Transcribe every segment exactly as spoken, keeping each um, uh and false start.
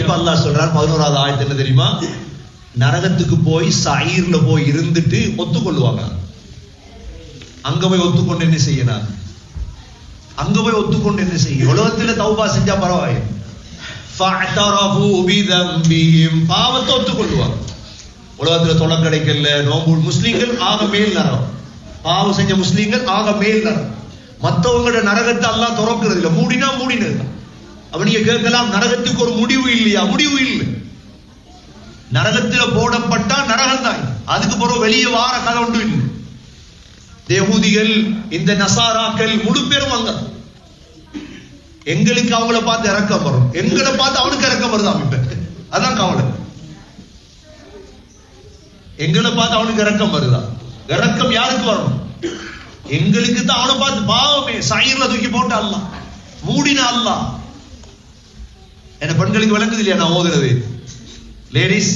இப்ப அல்லாஹ் சொல்றார் பதினோராவது ஆயத்து என்ன தெரியுமா? நரகத்துக்கு போய் சயீர்ல போய் இருந்துட்டு ஒத்துக்கொள்ளுவாங்க. அங்க போய் ஒத்துக்கொண்டு என்ன செய்யணும்? அங்க போய் ஒத்துக்கொண்டு என்ன செய்யும்? உலகத்துல தௌபா செஞ்சா பரவாயில்லை. பாவத்தை ஒத்துக்கொள்ளுவாங்க. உலகத்துல தொலை கிடைக்கல, நோம்பு முஸ்லீம்கள் ஆக மேல் நரகம், பாவம் செஞ்ச முஸ்லீம்கள் ஆக மேல் நரகம். மற்றவங்களோட நரகத்தை எல்லாம் திறக்கிறது இல்லை, மூடினா மூடினது. அப்ப நீங்க கேட்கலாம், நரகத்துக்கு ஒரு முடிவு இல்லையா? முடிவு இல்லை. நரகத்தில் போடப்பட்டா நரகம் தான், அதுக்கு பிறகு வெளியே வார கதை ஒன்று இல்லை. யஹூதிகள் இந்த நசாராக்கள் முழு பேரும் அங்க. எங்களுக்கு அவங்கள பார்த்து இறக்கம் வரும், எங்களை பார்த்து அவனுக்கு இறக்கம் வருதான். இப்ப அதான் கவலை. எங்களை பார்த்து அவனுக்கு இறக்கம் வருதா? இறக்கம் யாருக்கு வரணும்? எங்களுக்கு தான். அவனை பார்த்து பாவமே சயீர்ல தூக்கி போட்டு அல்லாஹ் மூடினா அல்லாஹ். என்ன பெண்களுக்கு விளங்குது இல்லையா நான் ஓதுறது? லேடிஸ்,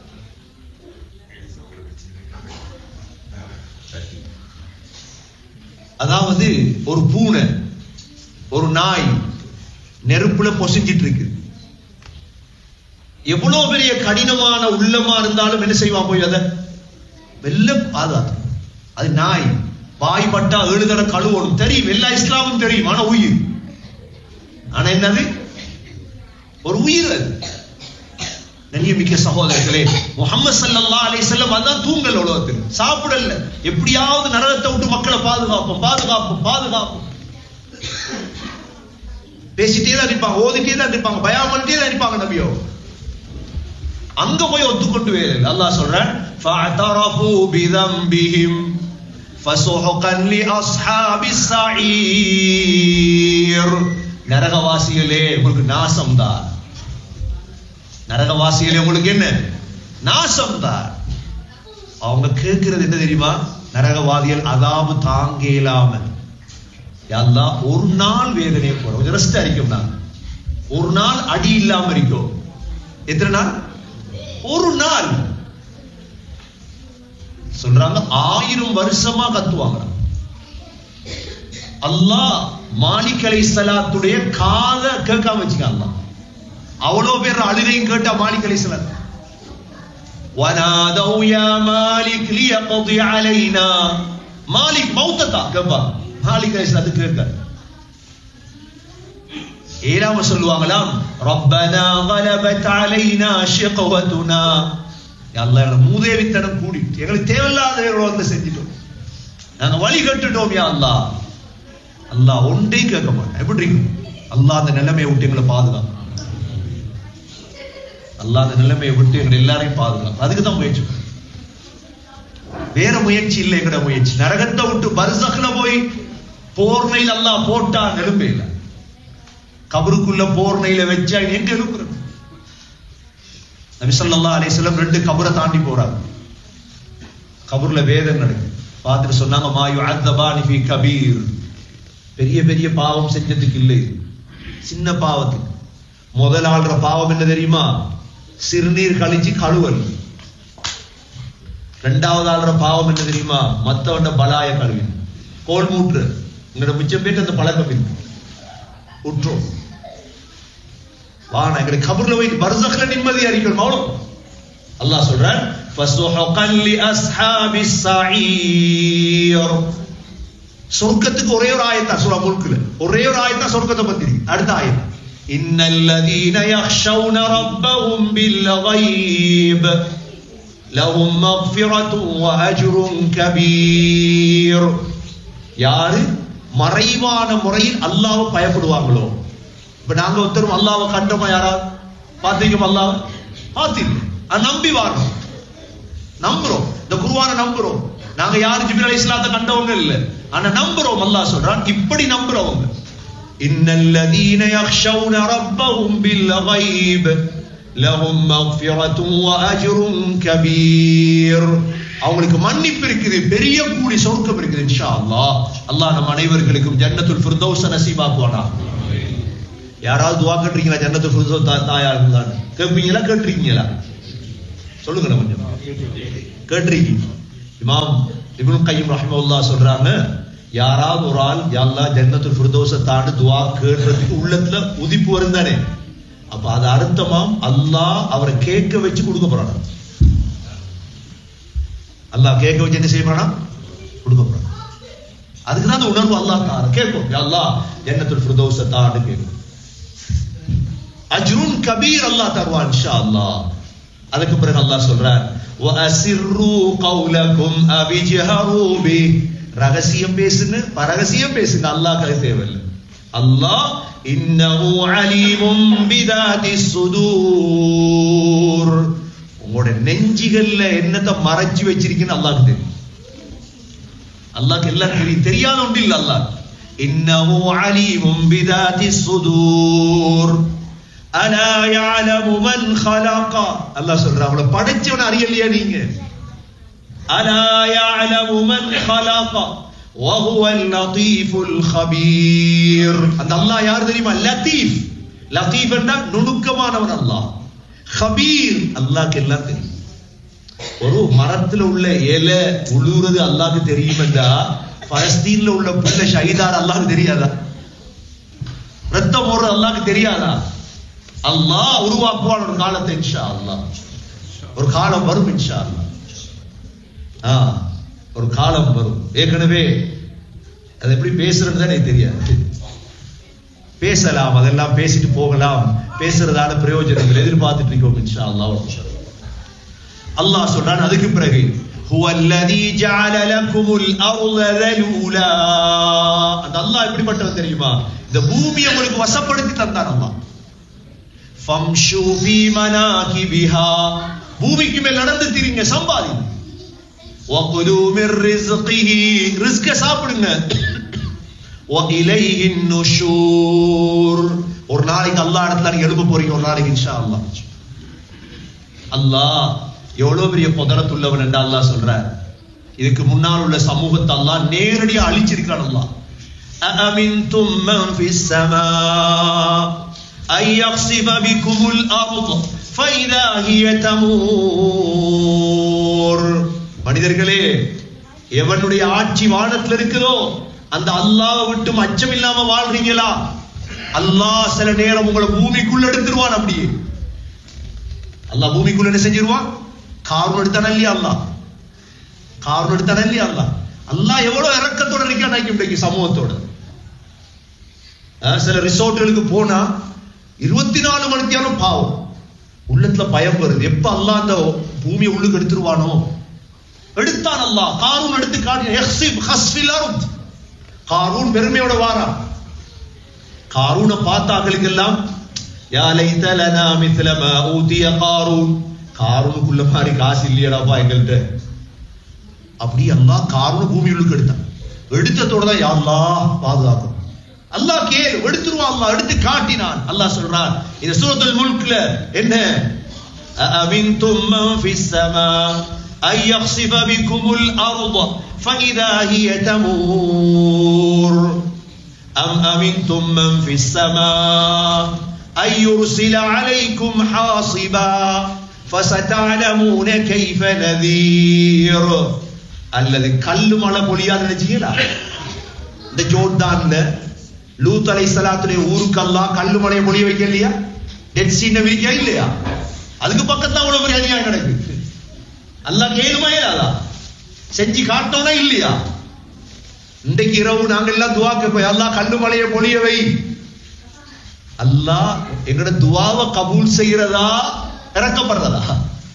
அதாவது ஒரு பூனை ஒரு நாய் நெருப்புல பொசிஞ்சிட்டு இருக்கு. எவ்வளவு பெரிய கடினமான உள்ளமா இருந்தாலும் என்ன செய்வான்? போய் அதை வெல்ல பாதுகாத்து. அது நாய் வாய் பட்டா ஏழு தடவை கழுவணும் தெரியும், எல்லா இஸ்லாமும் தெரியும். ஆனா உயிர், ஆனா என்னது? ஒரு உயிர். அது நன்றிமிக்க சகோதரர்களே, முஹம்மது ஸல்லல்லாஹு அலைஹி வஸல்லம் அதான் தூங்கல், உலகத்தில் சாப்பிடல. எப்படியாவது நரகத்தை விட்டு மக்களை பாதுகாப்போம் பாதுகாப்போம் பாதுகாப்போம் பேசிட்டே தான் இருப்பாங்க, ஓதிட்டே தான் இருப்பாங்க, பயான் பண்ணிட்டே தான் இருப்பாங்க. நபியோ அங்க போய் ஒத்துக்கொண்டு வேறு அல்லாஹ் சொல்றான், ஃபஅதரஃபு பிதம்பிஹிம் ஃபஸுஹுகன் லிஅஸ்ஹாபிஸ் ஸஈர். நரகவாசிகளே உங்களுக்கு நாசம் தான். நரகவாசிகளே உங்களுக்கு என்ன நாசம் தான். அவங்க கேட்கிறது என்ன தெரியுமா? நரகவாதிகள் அதாபு தாங்க இயலாம, அல்லாஹ் ஒரு நாள் வேதனையை போறோம், கொஞ்சம் ரெஸ்ட் அடிக்கும். நான் ஒரு நாள் அடி இல்லாம இருக்கும். எத்தனை நாள்? ஒரு நாள். சொல்றாங்க ஆயிரம் வருஷமா கத்துவாங்க. அல்லாஹ் மாலிக் அலைஹிஸ்ஸலாத்துடைய காதை கேட்காம வச்சுக்காங்க. அவ்வளவு பேர் அழுகையும் கேட்டா மாலிக் அலைஹிஸ்ஸலாம் வனாதௌ யா மாலிக் லியக்தி அலைனா. மாலிக் மௌத்தா கேப்பா, மாலிக் அலைஹிஸ்ஸலாம் கேட்க. ஏறாம சொல்லுவாங்களாம், ரப்பனா கலபத் அலைனா ஷிக்வதுனா. அல்லாஹ் மூதேவித்தனம் கூடி எங்களுக்கு தேவையில்லாத வந்து செஞ்சிட்டோம், நாங்க வழி கட்டுட்டோம். யா அல்லாஹ், அல்லாஹ் ஒன்றே கேட்க மாட்டேன். எப்படி அல்லாஹ் அந்த நிலைமையை விட்டு எங்களை பாதுகாப்பு, அல்லாஹ் அந்த நிலைமையை விட்டு எங்களை எல்லாரையும் பாதுகாப்பு. அதுக்கு தான் முயற்சி, வேற முயற்சி இல்லை. எங்கட முயற்சி நரகத்தை விட்டு பர்சக்ல போய் போர்னையில் அல்லாஹ் போட்டா நெரும்பே இல்லை. கபருக்குள்ள போர்னையில வச்சா எங்க எழுப்புறது? நபி ஸல்லல்லாஹு அலைஹி வஸல்லம் ரெண்டு கபரை தாண்டி போறாங்க. கபர்ல வேதனை நடக்குது. பார்த்துட்டு சொன்னாங்க, மா யுஅத்தபானி ஃபீ கபீர். பெரிய பெரிய பாவம் செஞ்சதுக்கு இல்லை, சின்ன பாவத்துக்கு. முதல் ஆள்ற பாவம் என்ன தெரியுமா? சிறுநீர் கழிச்சு கழுவல். ரெண்டாவது ஆள்ற பாவம் என்ன தெரியுமா? மத்தவண்ட பலாய கழுவி கோல் மூற்று. உங்களோட மிச்சம் பேருக்கு அந்த பழக்கம் இருக்கு, உற்றோம். வானா எங்களுக்கு கபர்ல போய் பர்சக்ல நிம்மதியா இருக்கணும். அவ்வளவு அல்லாஹ் சொல்றான், ஃபஸுஹுகன் லிஅஸ்ஹாபிஸ் ஸஈர். சொர்க்கத்துக்கு ஒரே ஒரு ஆயத்தா சூரா முல்க்ல, ஒரே ஒரு ஆயத்தா சொர்க்கத்தை பத்தி. அடுத்த ஆயத், இன்னல்லதீன யக்ஷௌன ரப்பஹும் பில்கைப் லஹும் மக்ஃபிரத்துன் வ அஜ்ருன் கபீர். யாரு மறைவான முறையில் அல்லாஹ்வை பயப்படுவாங்களோ. இப்ப நாங்க ஒருத்தரும் அல்லாஹ்வை கண்டோமா? யாராவது பாத்தீங்க? அல்லாஹ் பாத்தீங்க, நம்பி வாரோம், நம்புறோம். இந்த குர்ஆனை நம்புறோம். நாங்க யாரு ஜிப்ரீல் அலைஹிஸ்ஸலாத்தை கண்டவங்க இல்ல, ஆனா நம்புறோம். அல்லாஹ் சொல்றான், இப்படி நம்புறவங்க. இன்னல்லதீன யக்ஷௌன ரப்பஹும் பில்கைப் லஹும் மக்ஃபிரத்துன் வ அஜ்ருன் கபீர். அவங்களுக்கு மன்னிப்பு இருக்குது, பெரிய கூலி சொர்க்கம் இருக்குது இன்ஷா அல்லாஹ். அல்லாஹ் நம் அனைவர்களுக்கும் ஜன்னத்துல் ஃபிர்தௌஸ் நசீபாக்குவானா. யாராவது துஆ கேட்றீங்களா? ஜன்னத்துல் ஃபிர்தௌஸ் தாயா இருந்தான்னு கேட்பீங்களா? கேட்டிருக்கீங்களா? சொல்லுங்க. கொஞ்சம் கேட்டிருக்கீங்க? இமாம் இப்னு கய்யிம் ரஹ்மத்துல்லாஹ் சொல்றாங்க, யாராவது ஒரு ஆள் யா அல்லாஹ் ஜன்னத்துல் ஃபிர்தௌஸ தாண்டி துஆ கேட்றதுக்கு உள்ளத்துல உதிப்பு வருந்தானே, அப்ப அது அர்த்தமாம் அல்லாஹ் அவரை கேட்க வச்சு கொடுக்க போறானா. அல்லாஹ் கேட்க வச்சு என்ன செய்ய போறானா, கொடுக்க போறானா. அதுக்கு தான் அந்த உணர்வு அல்லாஹ் தார கேட்கும். யா அல்லாஹ் ஜன்னத்துல் ஃபிர்தௌஸ தான்னு கேட்கும். அஜ்ருன் கபீர் அல்லாஹ் தருவான் இன்ஷா அல்லாஹ். அதுக்கு பிறகு அல்லாஹ் சொல்றார் வ அஸிர்ரு கௌலகும் அபிஜஹரு பி, ரகசியம் பேசுங்க, பரகசியம் பேசுங்க, அல்லாஹ் கலை தேவையில்லை. அல்லாஹ் இன்னஹு அலீமும் பிதாதிஸ் சுதூர், உங்களோட நெஞ்சிகள்ல என்னத்தை மறைச்சு வச்சிருக்கீன்னு அல்லாஹ்க்கு தெரியும். அல்லாஹ்க்கு எல்லாம் தெரியும், தெரியாத ஒன்று இல்லை அல்லாஹ். இன்னஹு அலீமும் பிதாதிஸ் சுதூர் அலா யஅலமு மன் ஹலக, அல்லாஹ் சொல்றான் அவளை படைச்சவனை அறியலையா நீங்க? அலா யஅலமு மன் ஹலக வஹுவல் லதீஃபுல் ஹபீர். அந்த அல்லாஹ் யார் தெரியுமா? லத்தீஃப். லத்தீஃப் என்றா நுணுக்கமானவன் அல்லாஹ். ஹபீர், அல்லாஹ்க்கு எல்லாம் தெரியும். ஒரு மரத்துல உள்ள இலை உழுவுறது அல்லாஹ்க்கு தெரியும் என்றா பலஸ்தீன்ல உள்ள புள்ள ஷஹீதார் அல்லாஹ்க்கு தெரியாதா? ரத்தம் ஓடுறது அல்லாஹ்க்கு தெரியாதா? அல்லாஹ் உருவாக்குவான் ஒரு காலத்தை இன்ஷா அல்லாஹ். ஒரு காலம் வரும் இன்ஷா அல்லாஹ். ஒரு காலம் வரும். ஏற்கனவே அது எப்படி பேசுறது தானே தெரியாது. பேசலாம், அதெல்லாம் பேசிட்டு போகலாம், பேசுறதான பிரயோஜனங்கள் எதிர்பார்த்துட்டு இருக்கோம் இன்ஷா அல்லாஹ். அல்லாஹ் சொல்றான் அதுக்கு பிறகு ஹுவல்லதீ ஜஅல லகுமுல் அர்த தலூலா, அந்த அல்லாஹ் எப்படிப்பட்டவன் தெரியுமா? இந்த பூமியை உங்களுக்கு வசப்படுத்தி தந்தான் அல்லாஹ். ஃபம்ஷு ஃபீ மனாகிபிஹா, பூமிக்கு மேல் நடந்து திரிங்க, சம்பாதிங்க. வகுலு மிர் ரிஸ்கிஹி, ரிஸ்க சாப்பிடுங்க. வ இலைஹின் நுஷூர், ஒரு நாளைக்கு அல்லாஹ் இடத்துல நீங்க எழும்ப போறீங்க, ஒரு நாளைக்கு இன்ஷா அல்லாஹ். அல்லாஹ் எவ்வளவு பெரிய புதரத்துள்ளவன் என்று அல்லாஹ் சொல்றார். இதுக்கு முன்னால் உள்ள சமூகத்தை அல்லாஹ் நேரடியா அழிச்சிருக்கான் அல்லாஹ். அஅமின்தும் மன் ஃபிஸ் ஸமா أن يخسف بكم الأرض فإذا هي تمور. மனிதர்களே, எவனுடைய ஆட்சி வானத்தில் இருக்குதோ அந்த அல்லாஹ்வை விட்டு அச்சம் இல்லாம வாழ்றீங்களா? அல்லாஹ் சில நேரம் உங்களை பூமிக்குள்ள எடுத்துருவான். அப்படியே அல்லாஹ் பூமிக்குள்ள என்ன செஞ்சிருவான்? காரூன் எடுத்தான இல்லையா அல்லாஹ்? காரூன் எடுத்தான இல்லையா அல்லாஹ்? அல்லாஹ் எவ்வளவு இறக்கத்தோட இருக்கான் இன்றைக்கு சமூகத்தோட. சில ரிசோர்ட்டுகளுக்கு போனா இருபத்தி நாலு மணி நேரம் பாவம், உள்ளத்துல பயம் வருது. எப்ப அல்லாஹ் அந்த பூமியை உள்ளுக்கு எடுத்துருவானோ? எடுத்தான் அல்லாஹ். காரூன் எடுத்து காட்டி காரூன் பெருமையோட வாரான். காரூனை பார்த்தாக்களுக்கு எல்லாம் யா லைத லனா மிஸ்ல மா ஊதிய காரூன், காரூனுக்குள்ள மாதிரி காசு இல்லையடாப்பா எங்கள்கிட்ட. அப்படி அல்லாஹ் காரூனை பூமி உள்ளுக்கு எடுத்தான். எடுத்ததோட தான் யா அல்லாஹ் பாதுகாக்கும். அல்லாஹ் கேள் எடுத்துருவான். அல்லாஹ் எடுத்து காட்டினான். அல்லாஹ் சொல்றான் இந்த சூரத்துல் முல்க்ல என்ன? அஅமின்தும் மன் ஃபிஸ் ஸமா أن يخسف بكم الأرض فإذا هي تمور أم أمنتم من في السماء أن يرسل عليكم حاصبا فستعلمون كيف نذير. அல்லது கல்லு மழை பொழியாது நினைச்சீங்களா? இந்த ஜோர்டான்ல லூத் அலைஹிஸ்ஸலாத்துடைய ஊருக்கு அல்லாஹ் கல்லு மழையை பொழிய வைக்க இல்லையா? டெட் சீ விரிக்கா இல்லையா? அதுக்கு பக்கத்துல அவ்வளவு பெரிய அநியாயம் நடக்குது. அல்லாஹ் கேளுமா இல்லையா? செஞ்சு காட்டோனா இல்லையா? இன்றைக்கு இரவு நாங்க எல்லாம் துவா கேட்போம், அல்லாஹ் கல்லு மழையை பொழிய வை. அல்லாஹ் எங்கட துவாவை கபூல் செய்யறதா இறக்கப்படுறதா?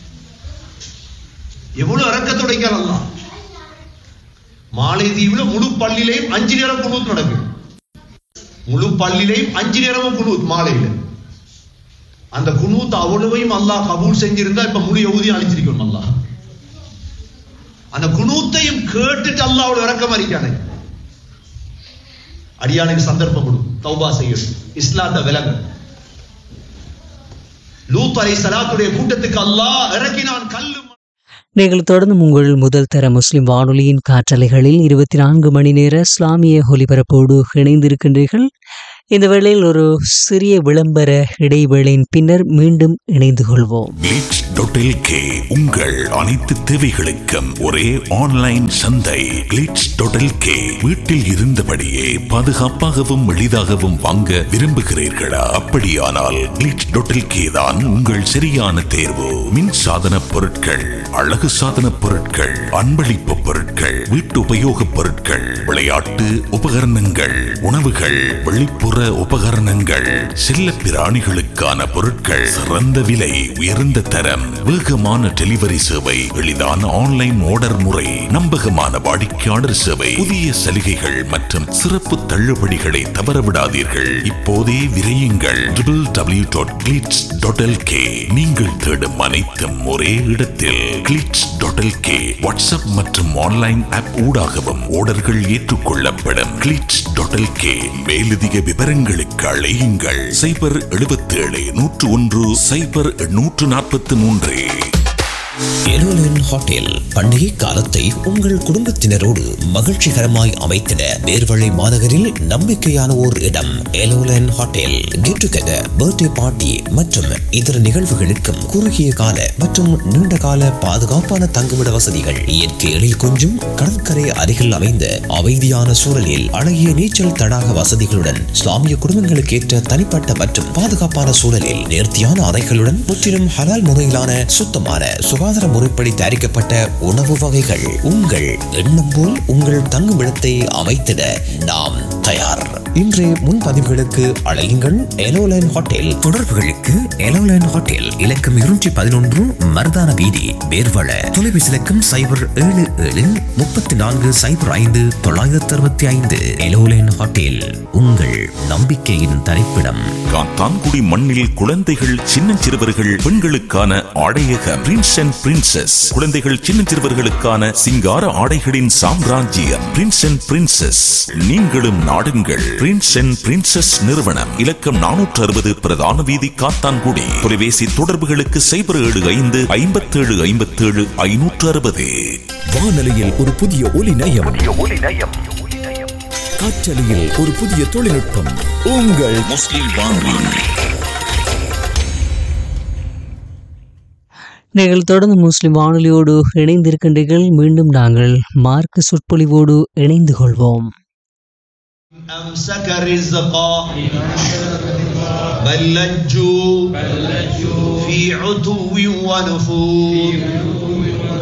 எவ்வளவு இறக்கத்தோட அல்லாஹ். மாலைதீவுல முழு பள்ளியிலையும் அஞ்சு நேரம் குனூத் நடக்குது. முழு பள்ளியிலையும் அஞ்சு நேரமும் குனூத் மாலையில. அந்த குனூத் அவ்வளவையும் அல்லாஹ் கபூல் செஞ்சிருந்தா இப்ப முழு யஹூதியை அழிச்சிருக்கணும் அல்லாஹ். அந்த குனூத்தையும் கேட்டுட்டு அல்லாஹ் அவ்வளவு இறக்கம் அறிக்கானே. அடியானுக்கு சந்தர்ப்பம் கொடு, தௌபா செய்யும், இஸ்லாத்தை விலங்கு. லூத் அலைஹிஸ்ஸலாத்துடைய கூட்டத்துக்கு அல்லாஹ் இறக்கினான் கல்லு. நீங்கள் தொடர்ந்து உங்கள் முதல் தர முஸ்லிம் வானொலியின் காற்றலைகளில் இருபத்தி நான்கு மணி நேர இஸ்லாமிய ஒலிபரப்போடு இணைந்திருக்கின்றீர்கள். இந்த வேளையில் ஒரு சிறிய விளம்பர இடைவேளையின் பின்னர் மீண்டும் இணைந்து கொள்வோம். கிளிட்ஸ் டாட் எல் கே உங்கள் அனைத்து தேவைகளுக்கும் ஒரே ஆன்லைன் சந்தை. கிளிட்ஸ் டாட் எல் கே வீட்டில் இருந்தபடியே பாதுகாப்பாகவும் எளிதாகவும் வாங்க விரும்புகிறீர்களா? அப்படியானால் கிளிட்ஸ் டாட் எல் கே தான் உங்கள் சரியான தேர்வு. மின் சாதன பொருட்கள், அழகு சாதன பொருட்கள், அன்பளிப்பு பொருட்கள், வீட்டு உபயோக பொருட்கள், விளையாட்டு உபகரணங்கள், உணவுகள், வெளிப்புற உபகரணங்கள், செல்ல பிராணிகளுக்கான பொருட்கள், சிறந்த விலை, உயர்ந்த தரம், வேகமான டெலிவரி சேவை, எளிதான ஆன்லைன் ஆர்டர் முறை, நம்பகமான வாடிக்கையாளர் சேவை, புதிய சலுகைகள் மற்றும் சிறப்பு தள்ளுபடிகளை தவறவிடாதீர்கள். இப்போதே விரையுங்கள் W W W dot glitz dot L K. நீங்கள் தேடும் அனைத்தும் ஒரே இடத்தில். Glitz dot L K WhatsApp மற்றும் ஆன்லைன் ஆப் ஊடாகவும் ஆர்டர்கள் ஏற்றுக்கொள்ளப்படும். Glitz dot L K. மேலதிக விவரங்களுக்கு அழையுங்கள் சைபர் எழுபத்தி ஏழு நூற்று ஒன்று சைபர் நூற்று நாற்பத்தி மூன்று. எலோலன் ஹோட்டல் பண்டிகை காலத்தை உங்கள் குடும்பத்தினரோடு மகிழ்ச்சிகரமாய் அமைத்திட நேர்வழி மாநகரில் நம்பிக்கையான ஓர் இடம். எலோலன் hotel get together, birthday party மற்றும் இதர நிகழ்வுகளுக்கும் குறுகிய கால மற்றும் நீண்ட கால பாதுகாப்பான தங்குமிட வசதிகள், இயற்கை எழில் கொஞ்சும் கடற்கரை அருகில் அமைந்த அமைதியான சூழலில் அழகிய நீச்சல் தடாக வசதிகளுடன், இஸ்லாமிய குடும்பங்களுக்கு ஏற்ற தனிப்பட்ட மற்றும் பாதுகாப்பான சூழலில் நேர்த்தியான அறைகளுடன், முற்றிலும் ஹலால் முறையிலான சுத்தமான சுகாதார முறைப்படி தயாரிக்கப்பட்ட உணவு வகைகள். உங்கள் எண்ணம் போல் உங்கள் தங்குமிடத்தை அமைத்திட நாம் தயார். இன்றைய முன்பதிவுகளுக்கு அழையுங்கள் எலோலைன் ஹோட்டல். தொடர்புகளுக்கு எலோலைன் ஹோட்டல் இலக்கம் இருநூற்றி பதினொன்று மருதான வீதி, பேர்வள. தொலைபேசி இலக்கம் சைபர் ஏழு ஏழு முப்பத்தி நான்கு சைபர் ஐந்து தொள்ளாயிரத்தி அறுபத்தி ஐந்து. எலோலைன் ஹோட்டல் உங்கள் நம்பிக்கையின் தரிப்பிடம். காத்தான்குடி மண்ணில் குழந்தைகள், சின்னஞ்சிறுவர்கள், பெண்களுக்கான ஆடையக பிரின்ஸ் அண்ட் பிரின்சஸ். குழந்தைகள், சின்னஞ்சிறுவர்களுக்கான சிங்கார ஆடைகளின் சாம்ராஜ்யம் பிரின்ஸ் அண்ட் பிரின்சஸ். நீங்களும் நாடுங்கள் பிரின்ஸ் அண்ட் பிரின்சஸ் நிறுவனம். இலக்கம் நானூற்று அறுபது பிரதான வீதி, காத்தான்குடி. தொலைபேசி தொடர்புகளுக்கு சைபர் ஏழு ஐந்து ஐம்பத்தி ஏழு ஐம்பத்தி ஏழு ஐநூற்று அறுபது. வானொலியில் ஒரு புதிய ஒலி நயம், காற்றலையில் ஒரு புதிய தொழில்நுட்பம். உங்கள் முஸ்லிம் வானொலி. நீங்கள் தொடர்ந்து முஸ்லிம் வானொலியோடு இணைந்திருக்கின்றீர்கள். மீண்டும் நாங்கள் மார்க்க சொற்பொழிவோடு இணைந்து கொள்வோம். أمسك رزقا بل لجوا في عتو ونفور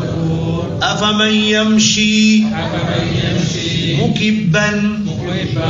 أفمن يمشي مكبا